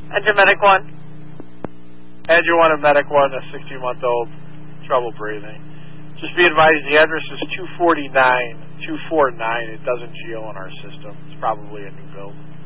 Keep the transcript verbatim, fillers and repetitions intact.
Engine Medic one. Engine one and Medic one, a sixteen-month-old, trouble breathing. Just be advised, the address is two forty-nine, two forty-nine. It doesn't geo in our system. It's probably a new build.